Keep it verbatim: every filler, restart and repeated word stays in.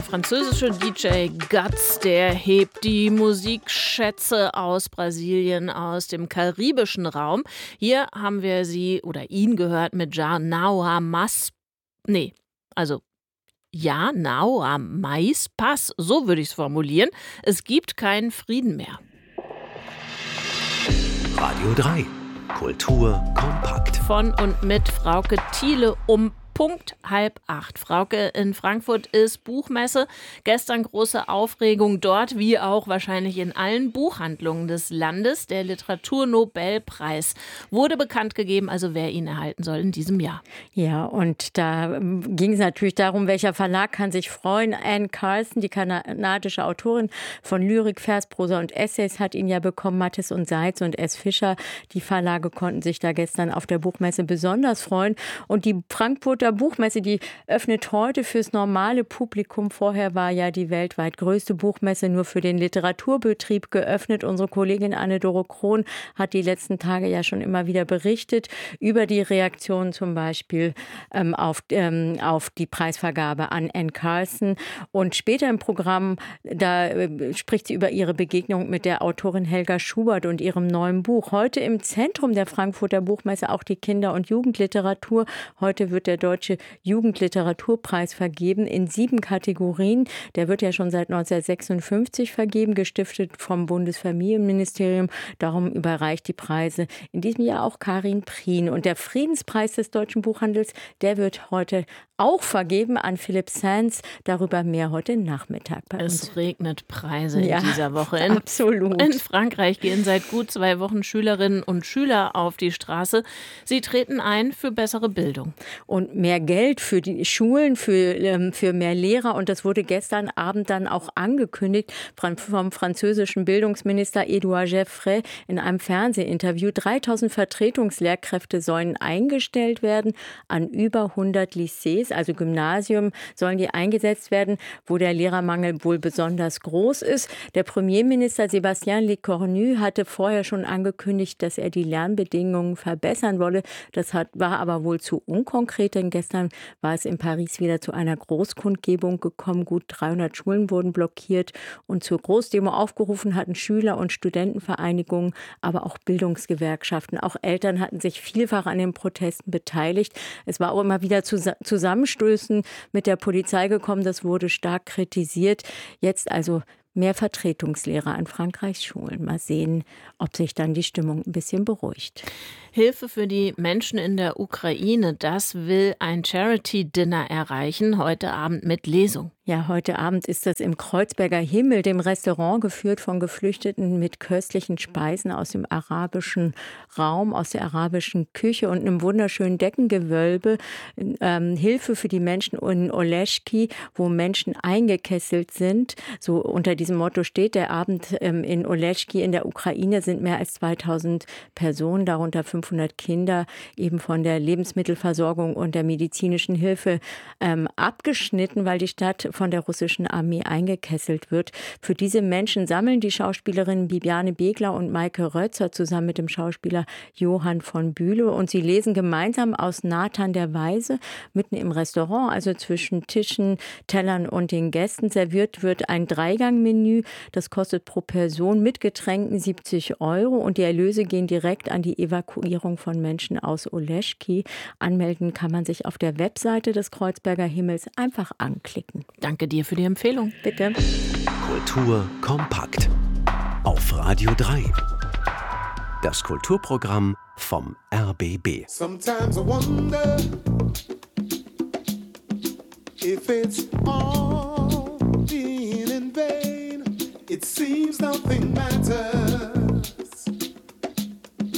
französische D J Guts, der hebt die Musikschätze aus Brasilien, aus dem karibischen Raum. Hier haben wir sie oder ihn gehört mit Ja Naua Mas. Nee, also Ja Naua Mais Pass, so würde ich es formulieren. Es gibt keinen Frieden mehr. Radio drei. Kultur kompakt. Von und mit Frauke Thiele um Punkt halb acht. Frauke, in Frankfurt ist Buchmesse. Gestern große Aufregung dort, wie auch wahrscheinlich in allen Buchhandlungen des Landes. Der Literaturnobelpreis wurde bekannt gegeben, also wer ihn erhalten soll in diesem Jahr. Ja, und da ging es natürlich darum, welcher Verlag kann sich freuen. Anne Carson, die kanadische Autorin von Lyrik, Vers, Prosa und Essays, hat ihn ja bekommen. Mattes und Seitz und S. Fischer, die Verlage konnten sich da gestern auf der Buchmesse besonders freuen. Und die Frankfurter Buchmesse, die öffnet heute fürs normale Publikum. Vorher war ja die weltweit größte Buchmesse nur für den Literaturbetrieb geöffnet. Unsere Kollegin Anne-Dore Krohn hat die letzten Tage ja schon immer wieder berichtet über die Reaktion zum Beispiel ähm, auf, ähm, auf die Preisvergabe an Anne Carson. Und später im Programm, da äh, spricht sie über ihre Begegnung mit der Autorin Helga Schubert und ihrem neuen Buch. Heute im Zentrum der Frankfurter Buchmesse auch die Kinder- und Jugendliteratur. Heute wird der Deutsche Jugendliteraturpreis vergeben in sieben Kategorien. Der wird ja schon seit neunzehnhundertsechsundfünfzig vergeben, gestiftet vom Bundesfamilienministerium. Darum überreicht die Preise in diesem Jahr auch Karin Prien. Und der Friedenspreis des deutschen Buchhandels, der wird heute auch vergeben an Philipp Sands. Darüber mehr heute Nachmittag bei uns. Es regnet Preise ja, in dieser Woche. In, absolut. In Frankreich gehen seit gut zwei Wochen Schülerinnen und Schüler auf die Straße. Sie treten ein für bessere Bildung. Und mehr Geld für die Schulen, für, ähm, für mehr Lehrer. Und das wurde gestern Abend dann auch angekündigt vom französischen Bildungsminister Édouard Geoffroy in einem Fernsehinterview. dreitausend Vertretungslehrkräfte sollen eingestellt werden an über hundert Lycées, also Gymnasien sollen die eingesetzt werden, wo der Lehrermangel wohl besonders groß ist. Der Premierminister Sébastien Lecornu hatte vorher schon angekündigt, dass er die Lernbedingungen verbessern wolle. Das hat, war aber wohl zu unkonkret, denn gestern war es in Paris wieder zu einer Großkundgebung gekommen. Gut dreihundert Schulen wurden blockiert und zur Großdemo aufgerufen hatten Schüler- und Studentenvereinigungen, aber auch Bildungsgewerkschaften. Auch Eltern hatten sich vielfach an den Protesten beteiligt. Es war auch immer wieder zu Zusammenstößen mit der Polizei gekommen. Das wurde stark kritisiert. Jetzt also mehr Vertretungslehrer an Frankreichs Schulen. Mal sehen, ob sich dann die Stimmung ein bisschen beruhigt. Hilfe für die Menschen in der Ukraine, das will ein Charity-Dinner erreichen, heute Abend mit Lesung. Ja, heute Abend ist das im Kreuzberger Himmel, dem Restaurant, geführt von Geflüchteten mit köstlichen Speisen aus dem arabischen Raum, aus der arabischen Küche und einem wunderschönen Deckengewölbe. Ähm, Hilfe für die Menschen in Oleschki, wo Menschen eingekesselt sind. So unter diesem Motto steht der Abend ähm, in Oleschki in der Ukraine, sind mehr als zweitausend Personen, darunter fünfhundert Kinder, eben von der Lebensmittelversorgung und der medizinischen Hilfe ähm, abgeschnitten, weil die Stadt von der russischen Armee eingekesselt wird. Für diese Menschen sammeln die Schauspielerinnen Bibiane Begler und Maike Rötzer zusammen mit dem Schauspieler Johann von Bülow und sie lesen gemeinsam aus Nathan der Weise mitten im Restaurant, also zwischen Tischen, Tellern und den Gästen. Serviert wird ein Dreigang-Menü, das kostet pro Person mit Getränken siebzig Euro und die Erlöse gehen direkt an die Evakuierung von Menschen aus Oleschki. Anmelden kann man sich auf der Webseite des Kreuzberger Himmels einfach anklicken. Danke dir für die Empfehlung. Bitte. Kultur kompakt. Auf Radio drei. Das Kulturprogramm vom R B B. Sometimes I wonder if it's all been in vain. It seems nothing